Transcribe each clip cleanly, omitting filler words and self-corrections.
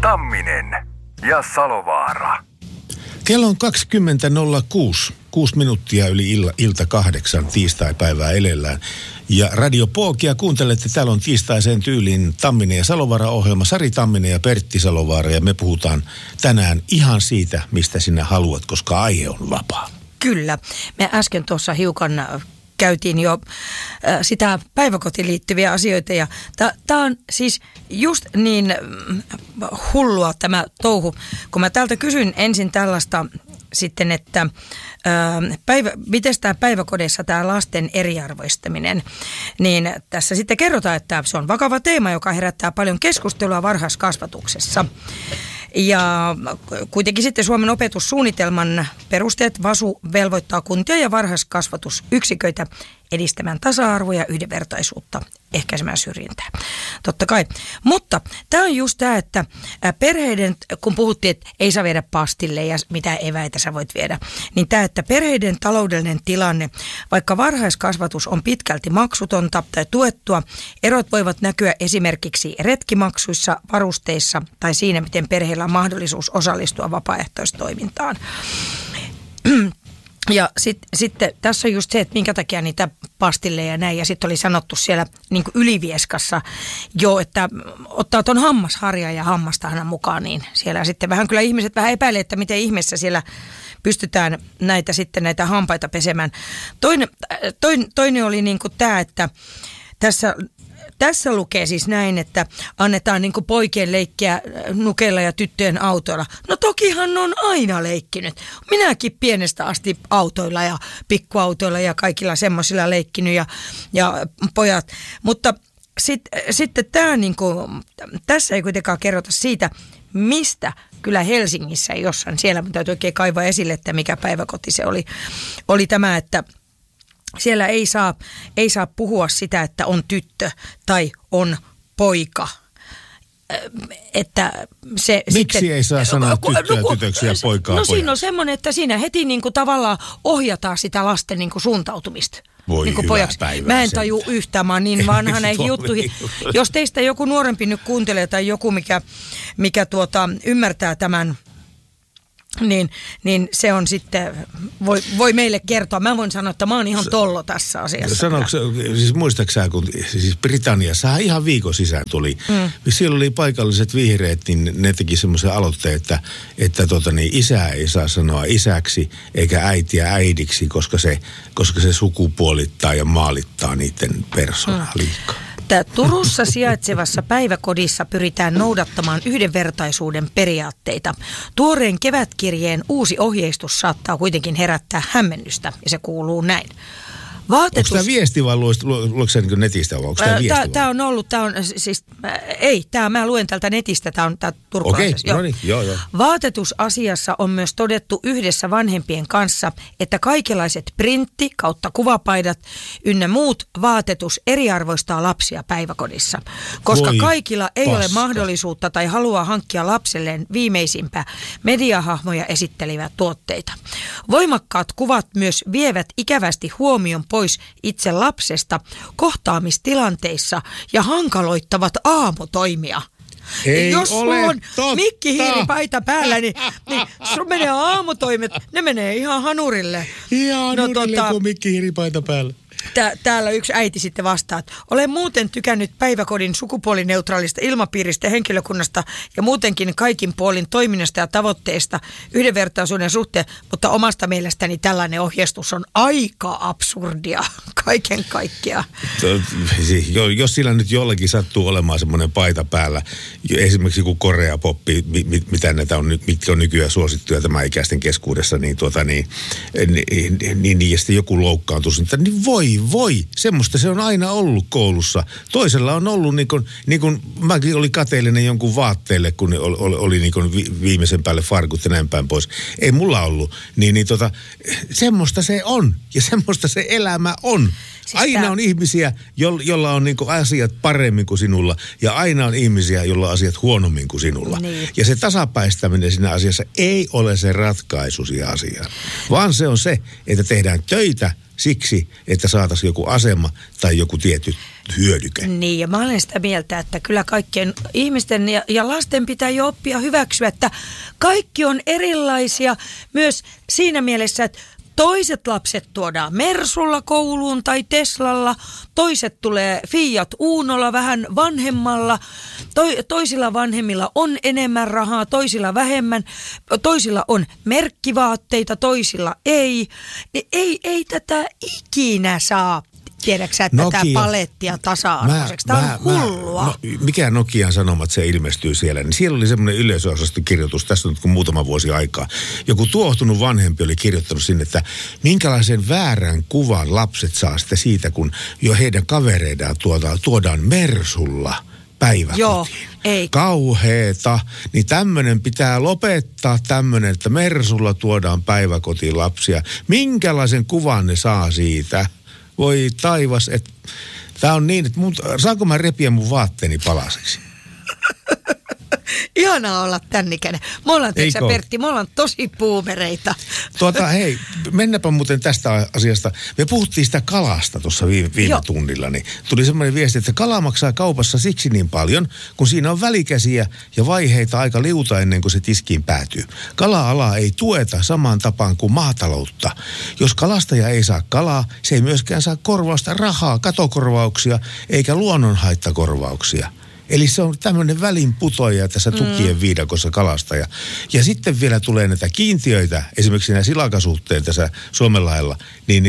Tamminen ja Salovaara. Kello on 20.06, 6 minuuttia yli ilta 8, tiistaipäivää elellään. Ja Radio Pookia kuuntelette, täällä on tiistaisen tyylin Tamminen ja Salovaara-ohjelma, Sari Tamminen ja Pertti Salovaara. Ja me puhutaan tänään ihan siitä, mistä sinä haluat, koska aihe on vapaa. Kyllä. Me äsken tuossa hiukan käytiin jo sitä päiväkotiin liittyviä asioita ja tämä on siis just niin hullua tämä touhu, kun mä täältä kysyn ensin tällaista sitten, että miten tämä päiväkodeissa tämä lasten eriarvoistaminen, niin tässä sitten kerrotaan, että se on vakava teema, joka herättää paljon keskustelua varhaiskasvatuksessa. Ja kuitenkin sitten Suomen opetussuunnitelman perusteet VASU velvoittaa kuntia ja varhaiskasvatusyksiköitä edistämään tasa-arvoa ja yhdenvertaisuutta, ehkäisemään syrjintää. Totta kai. Mutta tämä on just tämä, että perheiden, kun puhuttiin, että ei saa viedä pastille ja mitä eväitä sä voit viedä, niin tämä, että perheiden taloudellinen tilanne, vaikka varhaiskasvatus on pitkälti maksutonta tai tuettua, erot voivat näkyä esimerkiksi retkimaksuissa, varusteissa tai siinä, miten perheillä on mahdollisuus osallistua vapaaehtoistoimintaan. Ja sitten tässä on just se, että minkä takia niitä pastille ja näin. Ja sitten oli sanottu siellä niin kuin Ylivieskassa jo, että ottaa ton hammasharjan ja hammastahana mukaan. Niin siellä sitten kyllä ihmiset vähän epäilee, että miten ihmeessä siellä pystytään näitä hampaita pesemään. Toinen oli niin kuin tämä, että tässä lukee siis näin, että annetaan niin kuin poikien leikkiä nukeilla ja tyttöjen autoilla. No tokihan on aina leikkinyt. Minäkin pienestä asti autoilla ja pikkuautoilla ja kaikilla semmoisilla leikkinyt ja pojat. Mutta sitten tämä niin kuin, tässä ei kuitenkaan kerrota siitä, mistä kyllä Helsingissä jossain. Siellä täytyy oikein kaivaa esille, että mikä päiväkoti se oli tämä, että siellä ei saa puhua sitä, että on tyttö tai on poika. Että se miksi sitten, ei saa sanoa tyttöä tytöksi ja poikaa No pojaksi? Siinä on semmoinen, että siinä heti niin kuin tavallaan ohjataan sitä lasten niin kuin suuntautumista. Voi niin kuin hyvää pojaksi. päivää. Mä en taju yhtään, mä oon niin vanha näihin juttuihin. Jos teistä joku nuorempi nyt kuuntelee tai joku, mikä ymmärtää tämän, niin se on sitten, voi meille kertoa. Mä voin sanoa, että mä oon ihan tollo tässä asiassa. Siis muistaaksä, kun siis Britanniassa ihan viikon sisään tuli. Siellä oli paikalliset vihreät, niin ne teki semmoisen aloitteen, että isää ei saa sanoa isäksi eikä äitiä äidiksi, koska se sukupuolittaa ja maalittaa niiden persoonaa liikaa. Turussa sijaitsevassa päiväkodissa pyritään noudattamaan yhdenvertaisuuden periaatteita. Tuoreen kevätkirjeen uusi ohjeistus saattaa kuitenkin herättää hämmennystä, ja se kuuluu näin. Onko tämä viesti vai luotko sä niin netistä? Tämä on ollut, mä luen tältä netistä, tämä on turkulaisessa. Okei, no niin, joo. Vaatetusasiassa on myös todettu yhdessä vanhempien kanssa, että kaikenlaiset printti kautta kuvapaidat ynnä muut vaatetus eriarvoistaa lapsia päiväkodissa, koska kaikilla ei ole mahdollisuutta tai halua hankkia lapselleen viimeisimpää mediahahmoja esittelevää tuotteita. Voimakkaat kuvat myös vievät ikävästi huomion pois itse lapsesta kohtaamistilanteissa ja hankaloittavat aamutoimia. Jos sulla on mikkihiiripaita päällä, niin sun menee aamutoimet, ne menee ihan hanurille. Ihan hanurille, kun mikkihiiripaita päällä. Täällä yksi äiti sitten vastaa, että olen muuten tykännyt päiväkodin sukupuolineutraalista ilmapiiristä, henkilökunnasta ja muutenkin kaikin puolin toiminnasta ja tavoitteista yhdenvertaisuuden suhteen, mutta omasta mielestäni tällainen ohjeistus on aika absurdia kaiken kaikkiaan. Jos sillä nyt jollakin sattuu olemaan semmoinen paita päällä, esimerkiksi kun koreapoppi, mitä näitä on, mitkä on nykyään suosittuja tämän ikäisten keskuudessa, niin ja sitten joku loukkaantuu, niin voi, semmoista se on aina ollut koulussa. Toisella on ollut, niin kuin mäkin olin kateellinen jonkun vaatteelle, kun oli niin kuin viimeisen päälle farkut ja näin päin pois. Ei mulla ollut. Semmoista se on ja semmoista se elämä on. Siis aina on ihmisiä, jolla on niin kuin asiat paremmin kuin sinulla ja aina on ihmisiä, jolla on asiat huonommin kuin sinulla. Niin. Ja se tasapäistäminen siinä asiassa ei ole se ratkaisu siihen asiaan, vaan se on se, että tehdään töitä siksi, että saataisiin joku asema tai joku tietty hyödyke. Niin, ja mä olen sitä mieltä, että kyllä kaikkien ihmisten ja lasten pitää jo oppia hyväksyä, että kaikki on erilaisia myös siinä mielessä, että toiset lapset tuodaan Mersulla kouluun tai Teslalla, toiset tulee Fiat Unolla vähän vanhemmalla, toisilla vanhemmilla on enemmän rahaa, toisilla vähemmän, toisilla on merkkivaatteita, toisilla ei. Niin ei tätä ikinä saa. Tiedätkö sä, tätä palettia tasa-arvoiseksi? Tämä on hullua. Mikä Nokian Sanomat se ilmestyy siellä? Niin siellä oli semmoinen yleisöosastokirjoitus, tässä on nyt kun muutama vuosi aikaa. Joku tuohtunut vanhempi oli kirjoittanut sinne, että minkälaisen väärän kuvan lapset saa sitä siitä, kun jo heidän kavereidaan tuodaan Mersulla päiväkotiin. Joo, ei. Kauheeta. Niin tämmöinen pitää lopettaa tämmöinen, että Mersulla tuodaan päiväkotiin lapsia. Minkälaisen kuvan ne saa siitä? Voi taivas, että tää on niin, että saanko mä repiä mun vaatteeni palaseksi? Ihanaa olla tän ikäinen. Me ollaan, Pertti, me ollaan tosi puumereita. Hei, mennäpä muuten tästä asiasta. Me puhuttiin sitä kalasta tuossa viime tunnilla, niin tuli semmoinen viesti, että kala maksaa kaupassa siksi niin paljon, kun siinä on välikäsiä ja vaiheita aika liuta ennen kuin se tiskiin päätyy. Kala-alaa ei tueta samaan tapaan kuin maataloutta. Jos kalastaja ei saa kalaa, se ei myöskään saa korvausta rahaa, katokorvauksia eikä luonnonhaittakorvauksia. Eli se on tämmöinen välinputoaja tässä tukien viidakossa kalastaja. Ja sitten vielä tulee näitä kiintiöitä, esimerkiksi nämä silakasuhteen tässä Suomenlahdella,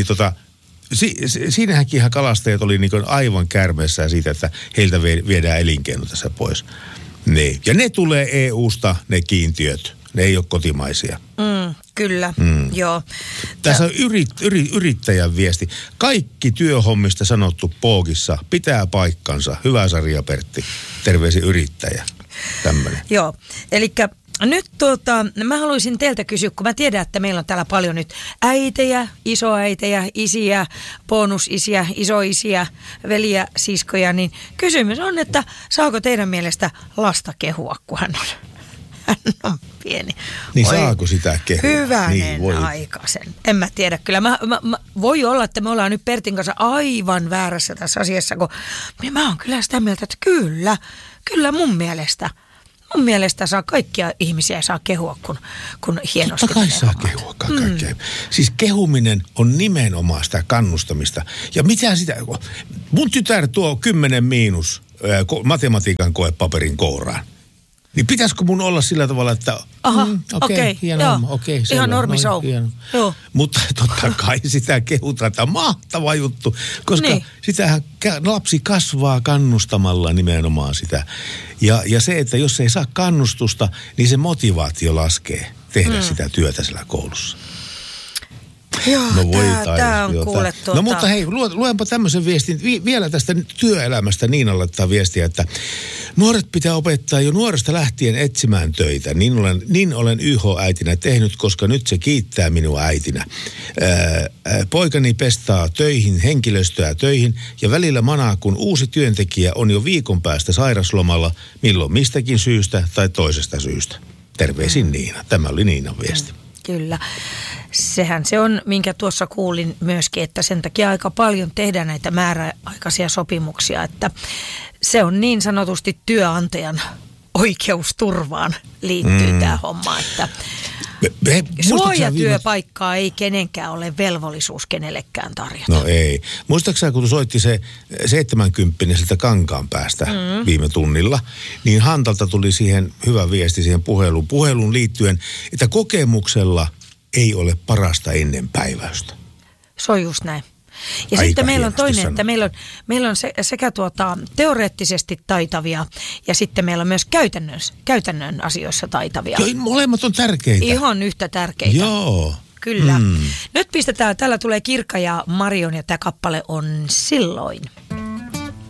siinähänkin ihan kalastajat oli niin kuin aivan kärmeessään siitä, että heiltä viedään elinkeino tässä pois. Niin. Ja ne tulee EUsta, ne kiintiöt. Ne ei ole kotimaisia. Kyllä, joo. Tässä on yrittäjän viesti. Kaikki työhommista sanottu Poogissa pitää paikkansa. Hyvä sarja, Pertti. Terveisi yrittäjä. Tämmöinen. Joo, elikkä nyt mä haluaisin teiltä kysyä, kun mä tiedän, että meillä on täällä paljon nyt äitejä, isoäitejä, isiä, bonusisiä, isoisiä, veliä, siskoja, niin kysymys on, että saako teidän mielestä lasta kehua, kun hän on pieni. Niin saako sitä kehua? Hyvänen aikaisen. En mä tiedä. Kyllä voi olla, että me ollaan nyt Pertin kanssa aivan väärässä tässä asiassa, kun mä oon kyllä sitä mieltä, että kyllä mun mielestä saa kaikkia ihmisiä saa kehua, kun hienosti. Totta kai saa kehua kaikkea. Siis kehuminen on nimenomaan sitä kannustamista. Ja mitä sitä, mun tytär tuo 10 miinus matematiikan koepaperin kouraan. Niin pitäisikö mun olla sillä tavalla, että okei, hieno homma, ihan normisou. Joo. Mutta totta kai sitä kehutaan, että mahtava juttu, koska sitähän lapsi kasvaa kannustamalla nimenomaan sitä. Ja se, että jos ei saa kannustusta, niin se motivaatio laskee tehdä sitä työtä siellä koulussa. Joo, tää on kuule No mutta hei, luenpa tämmöisen viestin vielä tästä työelämästä. Niina laittaa viestiä, että nuoret pitää opettaa jo nuoresta lähtien etsimään töitä. Niin olen YH-äitinä tehnyt, koska nyt se kiittää minua äitinä. Poikani pestaa töihin, henkilöstöä töihin ja välillä manaa, kun uusi työntekijä on jo viikon päästä sairaslomalla, milloin mistäkin syystä tai toisesta syystä. Terveisin Niina. Tämä oli Niinan viesti. Kyllä. Sehän se on, minkä tuossa kuulin myöskin, että sen takia aika paljon tehdään näitä määräaikaisia sopimuksia, että se on niin sanotusti työnantajan oikeusturvaan liittyy tämä homma, että suojatyöpaikkaa ei kenenkään ole velvollisuus kenellekään tarjota. No ei. Muistaakseni kun soitti se 70 sieltä Kankaanpäästä viime tunnilla, niin Hantalta tuli siihen hyvä viesti siihen puheluun liittyen, että kokemuksella ei ole parasta ennen päiväystä. Se on just näin. Ja sitten meillä on toinen, että meillä on sekä teoreettisesti taitavia ja sitten meillä on myös käytännön asioissa taitavia. Joo, molemmat on tärkeitä. Ihan yhtä tärkeitä. Joo. Kyllä. Nyt pistetään, täällä tulee Kirkka ja Marion ja tämä kappale on Silloin.